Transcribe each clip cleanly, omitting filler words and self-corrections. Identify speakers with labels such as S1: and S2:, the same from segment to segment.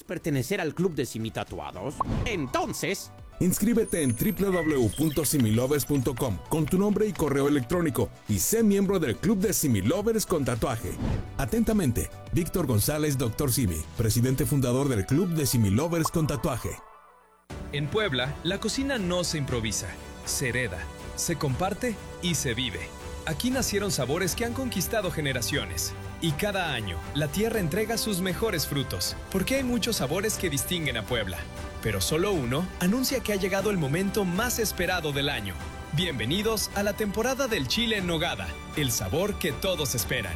S1: pertenecer al club de Simitatuados? Entonces...
S2: inscríbete en www.similovers.com con tu nombre y correo electrónico y sé miembro del Club de Similovers con tatuaje. Atentamente, Víctor González, Dr. Simi, presidente fundador del Club de Similovers con tatuaje.
S3: En Puebla, la cocina no se improvisa, se hereda, se comparte y se vive. Aquí nacieron sabores que han conquistado generaciones. Y cada año, la tierra entrega sus mejores frutos, porque hay muchos sabores que distinguen a Puebla. Pero solo uno anuncia que ha llegado el momento más esperado del año. Bienvenidos a la temporada del chile en nogada, el sabor que todos esperan.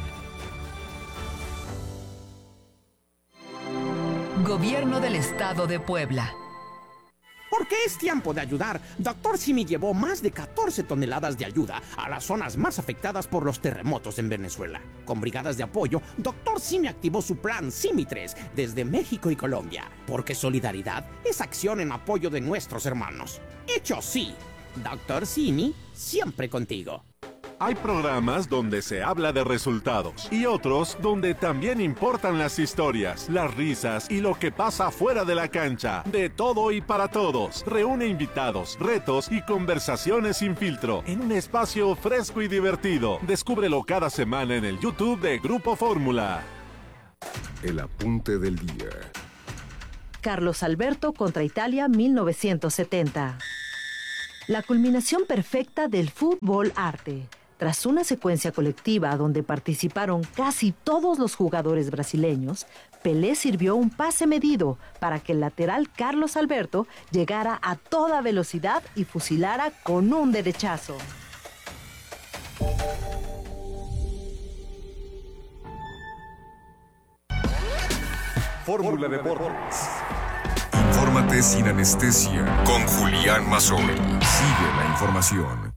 S4: Gobierno del Estado de Puebla.
S1: Porque es tiempo de ayudar, Dr. Simi llevó más de 14 toneladas de ayuda a las zonas más afectadas por los terremotos en Venezuela. Con brigadas de apoyo, Dr. Simi activó su plan Simi 3 desde México y Colombia. Porque solidaridad es acción en apoyo de nuestros hermanos. Hecho sí, Dr. Simi siempre contigo.
S5: Hay programas donde se habla de resultados y otros donde también importan las historias, las risas y lo que pasa fuera de la cancha. De todo y para todos. Reúne invitados, retos y conversaciones sin filtro en un espacio fresco y divertido. Descúbrelo cada semana en el YouTube de Grupo Fórmula.
S6: El apunte del día.
S7: Carlos Alberto contra Italia 1970. La culminación perfecta del fútbol arte. Tras una secuencia colectiva donde participaron casi todos los jugadores brasileños, Pelé sirvió un pase medido para que el lateral Carlos Alberto llegara a toda velocidad y fusilara con un derechazo.
S6: Fórmula Deportes. Infórmate sin anestesia con Julián Mazzoli. Sigue la información.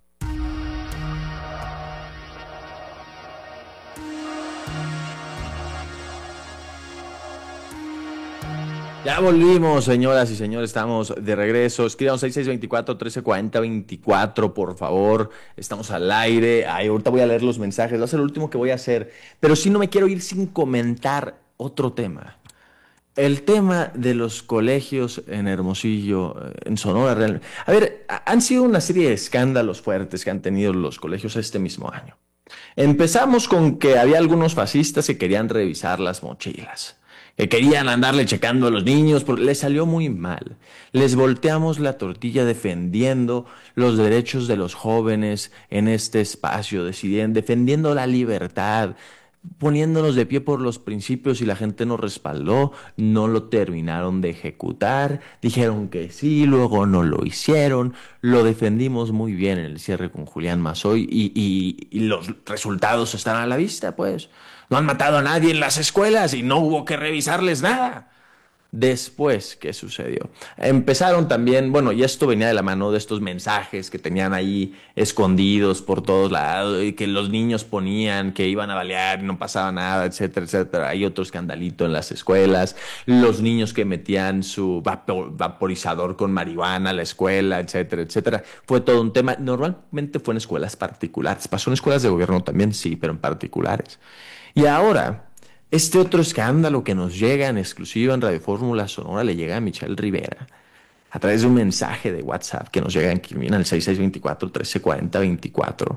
S8: Ya volvimos, señoras y señores, estamos de regreso. Escriban 6624-1340-24, por favor. Estamos al aire. Ay, ahorita voy a leer los mensajes, va a ser lo último que voy a hacer. Pero sí no me quiero ir sin comentar otro tema. El tema de los colegios en Hermosillo, en Sonora. A ver, han sido una serie de escándalos fuertes que han tenido los colegios este mismo año. Empezamos con que había algunos fascistas que querían revisar las mochilas, que querían andarle checando a los niños, porque les salió muy mal. Les volteamos la tortilla defendiendo los derechos de los jóvenes en este espacio, defendiendo la libertad, poniéndonos de pie por los principios, y la gente nos respaldó. No lo terminaron de ejecutar, dijeron que sí, luego no lo hicieron. Lo defendimos muy bien en el cierre con Julián Mazzoli y los resultados están a la vista, pues. No han matado a nadie en las escuelas y no hubo que revisarles nada. Después, ¿qué sucedió? Empezaron también, bueno, y esto venía de la mano de estos mensajes que tenían ahí escondidos por todos lados, y que los niños ponían que iban a balear y no pasaba nada, etcétera, etcétera. Hay otro escandalito en las escuelas, los niños que metían su vaporizador con marihuana a la escuela, etcétera, etcétera. Fue todo un tema. Normalmente fue en escuelas particulares. Pasó en escuelas de gobierno también, sí, pero en particulares. Y ahora, este otro escándalo que nos llega en exclusiva en Radio Fórmula Sonora le llega a Michelle Rivera a través de un mensaje de WhatsApp que nos llega en el 6624-1340-24.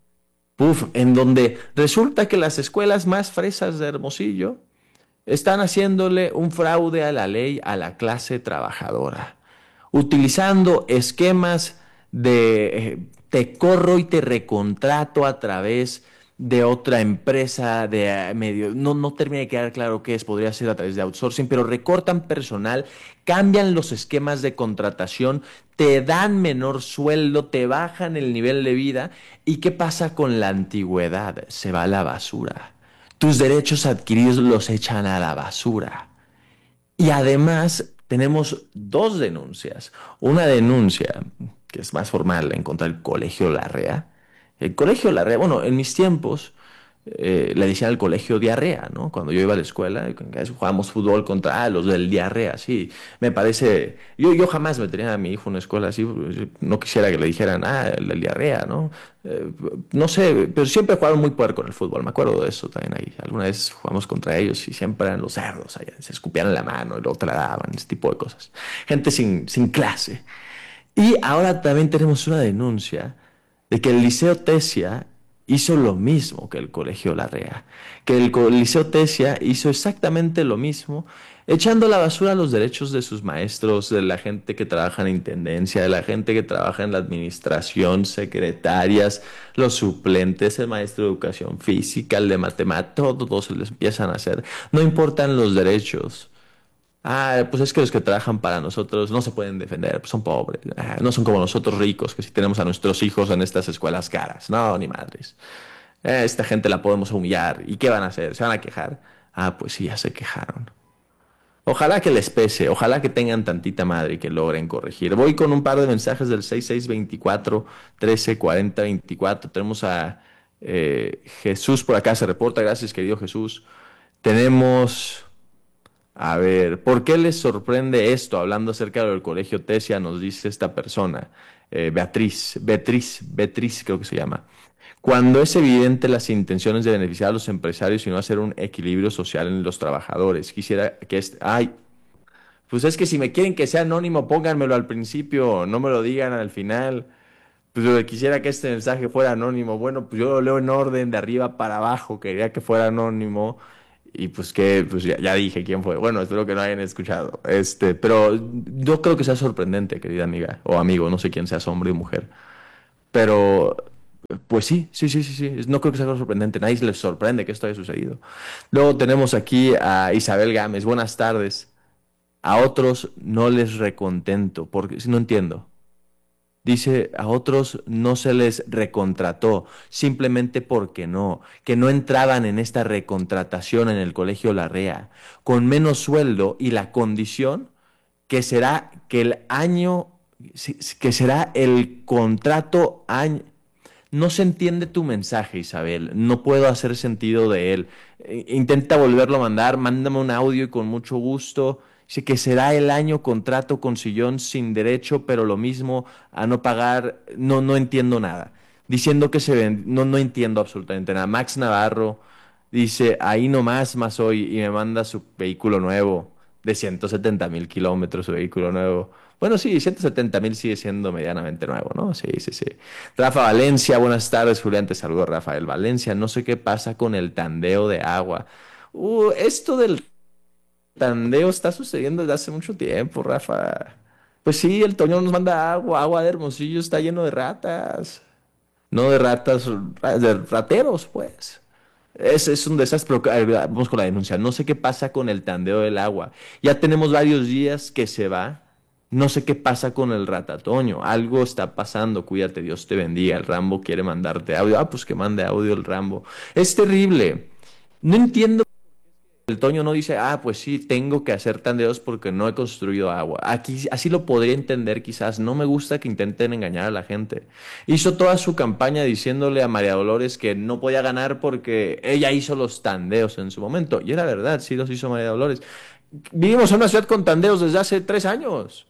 S8: En donde resulta que las escuelas más fresas de Hermosillo están haciéndole un fraude a la ley a la clase trabajadora, utilizando esquemas de te corro y te recontrato a través de otra empresa de medio, no termina de quedar claro qué es, podría ser a través de outsourcing, pero recortan personal, cambian los esquemas de contratación, te dan menor sueldo, te bajan el nivel de vida. ¿Y qué pasa con la antigüedad? Se va a la basura. Tus derechos adquiridos los echan a la basura. Y además tenemos dos denuncias. Una denuncia que es más formal en contra del Colegio Larrea. El Colegio Larrea, bueno, en mis tiempos, le decían al colegio diarrea, ¿no? Cuando yo iba a la escuela, jugábamos fútbol contra los del diarrea, sí. Me parece, yo jamás metería a mi hijo en una escuela así, no quisiera que le dijeran, el del diarrea, ¿no? No sé, pero siempre jugaron muy puerco en el fútbol, me acuerdo de eso también ahí. Alguna vez jugamos contra ellos y siempre eran los cerdos, allá, se escupían en la mano y luego te la daban, ese tipo de cosas. Gente sin clase. Y ahora también tenemos una denuncia de que el Liceo Tesia hizo lo mismo que el Colegio Larrea, que el Liceo Tesia hizo exactamente lo mismo, echando a la basura los derechos de sus maestros, de la gente que trabaja en intendencia, de la gente que trabaja en la administración, secretarias, los suplentes, el maestro de educación física, el de matemáticas, todos se les empiezan a hacer. No importan los derechos. Pues es que los que trabajan para nosotros no se pueden defender, pues son pobres. No son como nosotros ricos, que si tenemos a nuestros hijos en estas escuelas caras. No, ni madres. Esta gente la podemos humillar. ¿Y qué van a hacer? ¿Se van a quejar? Pues sí, ya se quejaron. Ojalá que les pese, ojalá que tengan tantita madre y que logren corregir. Voy con un par de mensajes del 6624 1340 24. Tenemos a Jesús por acá, se reporta. Gracias, querido Jesús. Tenemos... A ver, ¿por qué les sorprende esto? Hablando acerca del Colegio Tesia, nos dice esta persona, Beatriz, creo que se llama. Cuando es evidente las intenciones de beneficiar a los empresarios y no hacer un equilibrio social en los trabajadores. Quisiera que pues es que si me quieren que sea anónimo, pónganmelo al principio, no me lo digan al final. Pues quisiera que este mensaje fuera anónimo. Bueno, pues yo lo leo en orden de arriba para abajo, quería que fuera anónimo. Y pues ya dije quién fue. Bueno, espero que no hayan escuchado. Pero yo creo que sea sorprendente, querida amiga o amigo, no sé quién seas, hombre o mujer. Pero, pues sí. No creo que sea algo sorprendente. Nadie les sorprende que esto haya sucedido. Luego tenemos aquí a Isabel Gámez. Buenas tardes. A otros no les recontento, porque no entiendo. Dice, a otros no se les recontrató, simplemente porque que no entraban en esta recontratación en el Colegio Larrea, con menos sueldo y la condición que será que será el contrato año. No se entiende tu mensaje, Isabel, no puedo hacer sentido de él. Intenta volverlo a mandar, mándame un audio y con mucho gusto. Dice que será el año contrato con sillón sin derecho, pero lo mismo a no pagar, no entiendo nada. Diciendo que no entiendo absolutamente nada. Max Navarro dice, ahí nomás más hoy, y me manda su vehículo nuevo, de 170,000 kilómetros su vehículo nuevo. Bueno, sí, 170,000 sigue siendo medianamente nuevo, ¿no? Sí. Rafa Valencia, buenas tardes, Julián, te saludo, Rafael Valencia. No sé qué pasa con el tandeo de agua. Esto del tandeo está sucediendo desde hace mucho tiempo, Rafa. Pues sí, el Toño nos manda agua de Hermosillo está lleno de ratas. No de ratas, de rateros, pues. Es un desastre, pero vamos con la denuncia. No sé qué pasa con el tandeo del agua. Ya tenemos varios días que se va. No sé qué pasa con el ratatoño. Algo está pasando. Cuídate, Dios te bendiga. El Rambo quiere mandarte audio. Pues que mande audio el Rambo. Es terrible. No entiendo. El Toño no dice, pues sí, tengo que hacer tandeos porque no he construido agua. Aquí así lo podría entender quizás. No me gusta que intenten engañar a la gente. Hizo toda su campaña diciéndole a María Dolores que no podía ganar porque ella hizo los tandeos en su momento. Y era verdad, sí los hizo María Dolores. Vivimos en una ciudad con tandeos desde hace 3 años.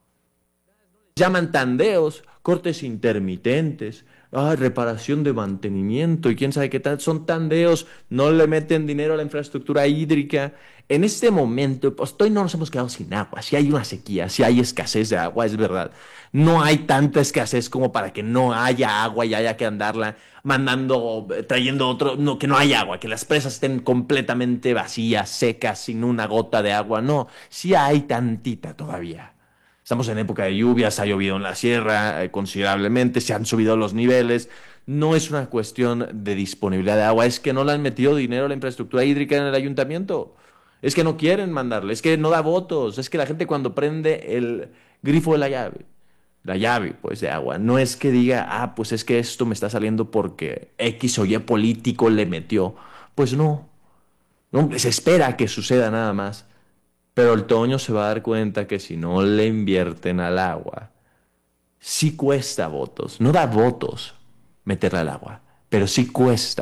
S8: Llaman tandeos, cortes intermitentes, reparación de mantenimiento y quién sabe qué tal. Son tandeos, no le meten dinero a la infraestructura hídrica. En este momento, pues hoy no nos hemos quedado sin agua. Si hay una sequía, si hay escasez de agua, es verdad. No hay tanta escasez como para que no haya agua y haya que andarla trayendo otro, no, que no haya agua, que las presas estén completamente vacías, secas, sin una gota de agua. No, sí hay tantita todavía. Estamos en época de lluvias, ha llovido en la sierra considerablemente, se han subido los niveles. No es una cuestión de disponibilidad de agua, es que no le han metido dinero a la infraestructura hídrica en el ayuntamiento. Es que no quieren mandarle, es que no da votos, es que la gente cuando prende el grifo de la llave pues de agua, no es que diga, pues es que esto me está saliendo porque X o Y político le metió. Pues no, se espera que suceda nada más. Pero el Toño se va a dar cuenta que si no le invierten al agua, sí cuesta votos. No da votos meterle al agua, pero sí cuesta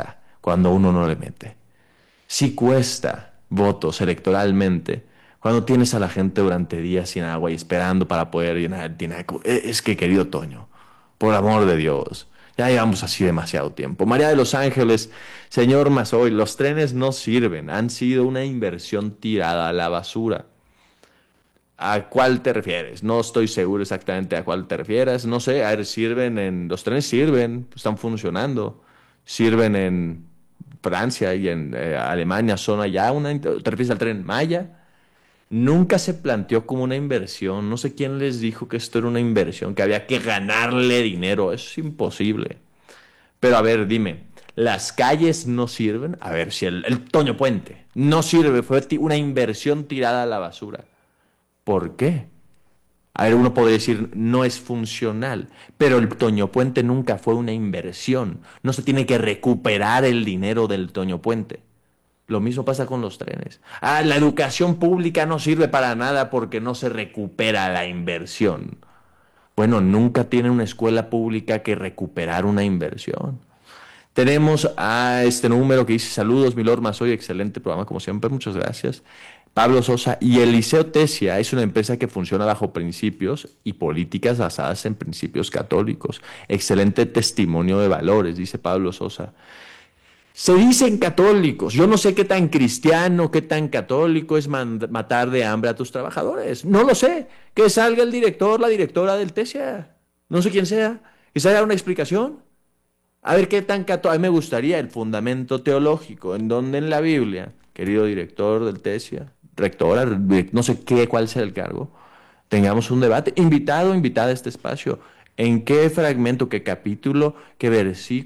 S8: cuando uno no le mete. Sí cuesta votos electoralmente cuando tienes a la gente durante días sin agua y esperando para poder llenar el tinaco. Es que, querido Toño, por amor de Dios, ya llevamos así demasiado tiempo. María de los Ángeles, señor Mazoy, los trenes no sirven, han sido una inversión tirada a la basura. ¿A cuál te refieres? No estoy seguro exactamente a cuál te refieres. No sé, a ver, los trenes sirven, están funcionando. Sirven en Francia y en Alemania, son allá. ¿Te refieres al tren Maya? Nunca se planteó como una inversión. No sé quién les dijo que esto era una inversión, que había que ganarle dinero. Eso es imposible. Pero a ver, dime, ¿las calles no sirven? A ver, si el Toño Puente no sirve, fue una inversión tirada a la basura. ¿Por qué? A ver, uno podría decir, no es funcional, pero el Toño Puente nunca fue una inversión. No se tiene que recuperar el dinero del Toño Puente. Lo mismo pasa con los trenes. La educación pública no sirve para nada porque no se recupera la inversión. Bueno, nunca tiene una escuela pública que recuperar una inversión. Tenemos a este número que dice, saludos, mi Lord Mazoy, excelente programa como siempre, muchas gracias. Pablo Sosa, y el Liceo Tesia es una empresa que funciona bajo principios y políticas basadas en principios católicos. Excelente testimonio de valores, dice Pablo Sosa. Se dicen católicos. Yo no sé qué tan cristiano, qué tan católico es matar de hambre a tus trabajadores. No lo sé. Que salga el director, la directora del Tesia. No sé quién sea. Que se haga una explicación. A ver qué tan católico. A mí me gustaría el fundamento teológico. En donde en la Biblia, querido director del Tesia, rectora, no sé cuál sea el cargo, tengamos un debate. Invitado o invitada a este espacio. ¿En qué fragmento, qué capítulo, qué versículo